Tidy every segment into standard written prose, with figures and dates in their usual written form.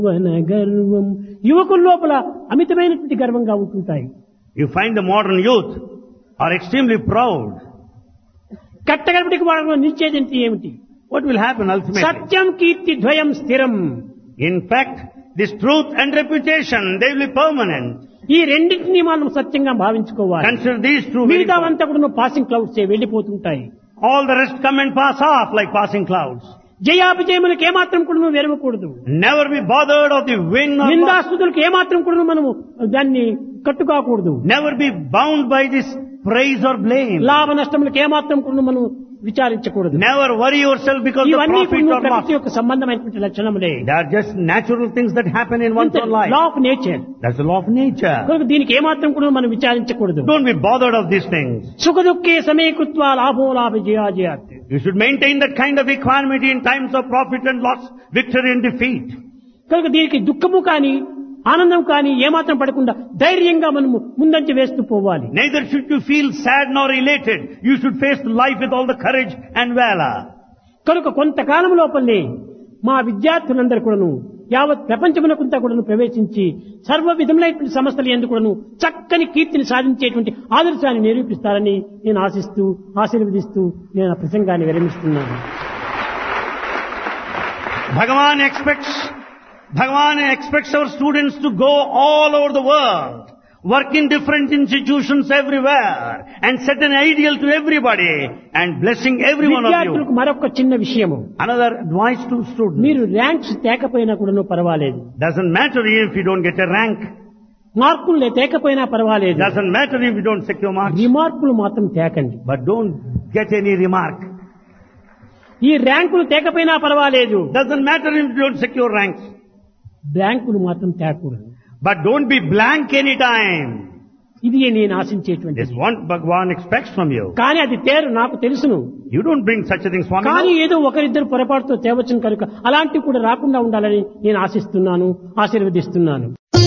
గర్వం యువకుల లోపల అమితమైనటువంటి గర్వంగా ఉంటుంటాయి. You find the modern youth are extremely proud. కట్టగడపటికి వాళ్ళలో నిశ్చయించి ఏమిటి? What will happen ultimately? సత్యం కీర్తి ద్వయం స్థిరం. In fact, this truth and reputation, they will be permanent. ఈ రెండింటినీ మనం సత్యంగా భావించుకోవాలి. Consider these two. మిగతావంతా కూడా passing clouds వెళ్ళిపోతుంటాయి. All the rest come and pass off like passing clouds. జయాభిజయములకు ఏమాత్రం కూడా నువ్వు వెరవకూడదు. Never be bothered of the win or loss. నిందాస్తుతులకు ఏమాత్రం కూడా మనము దాన్ని కట్టుకోకూడదు. Never be bound by this praise or blame. లాభ నష్టములకు ఏమాత్రం కూడా మనం విచారించకూడదు. Never worry yourself because of ఇవన్నీ profit or ప్రకృతి loss. యొక్క సంబంధమైనటువంటి లక్షణములే. They are just natural things that happen in one's own life. Law of nature. That's the law of nature. కనుక దీనికి ఏమాత్రం కూడా మనం విచారించకూడదు. Don't be bothered of these things. సుఖ దుఃఖే సమీకృత్వా లాభో లాభ జయాజయాత్. You should maintain that kind of equanimity in times of profit and loss, victory and defeat. కనుక దీనికి దుఃఖము కానీ ఆనందం కానీ ఏమాత్రం పడకుండా ధైర్యంగా మనము ముందంజ వేస్తూ పోవాలి. Neither should you feel sad nor elated. You should face life with all the courage and valor. కనుక కొంతకాలం లోపలనే మా విద్యార్థులందరూ కూడాను యావత్ ప్రపంచమునకంతా కూడాను ప్రవేశించి సర్వ విధములైనటువంటి సమస్యలు ఎందుకు కూడాను చక్కని కీర్తిని సాధించేటువంటి ఆదర్శాన్ని నిరూపిస్తారని నేను ఆశిస్తూ ఆశీర్వదిస్తూ నేను ఆ ప్రసంగాన్ని విరమిస్తున్నాను. Bhagavan expects our students to go all over the world, work in different institutions everywhere, and set an ideal to everybody, and blessing every one of you. విద్యార్థులకు మరొక చిన్న విషయము. Another advice to students. మీరు ranks తేకపోయినా కూడాను పర్వాలేదు. Doesn't matter if you don't get a rank. మార్కులు తేకపోయినా పర్వాలేదు. Doesn't matter if you don't secure marks. రిమార్కులు మాత్రం తేకండి. But don't get any remark. ఈ ర్యాంకులు తేకపోయినా పర్వాలేదు. Doesn't matter if you don't secure ranks. బ్లాంకులు మాత్రం తేకూడదు. But don't be blank any time. ఇది నేను ఆశించేటువంటి. This is what Bhagavan expects from you. కానీ అది తేరు నాకు తెలుసును. You don't bring such a thing, Swami. కానీ ఏదో ఒకరిద్దరు పొరపాటుతో తేవచ్చును కనుక అలాంటివి కూడా రాకుండా ఉండాలని నేను ఆశిస్తున్నాను, ఆశీర్వదిస్తున్నాను.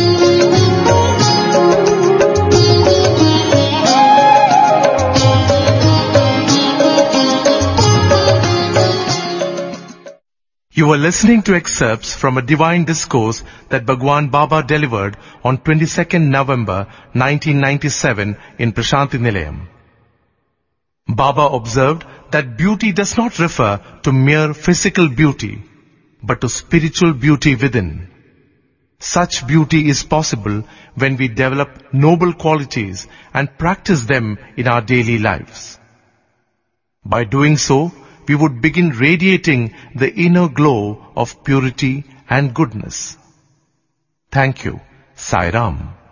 You were listening to excerpts from a divine discourse that Bhagwan Baba delivered on 22nd November 1997 in Prashanti Nilayam. Baba observed that beauty does not refer to mere physical beauty, but to spiritual beauty within. Such beauty is possible when we develop noble qualities and practice them in our daily lives. By doing so, we would begin radiating the inner glow of purity and goodness. Thank you. Sai Ram.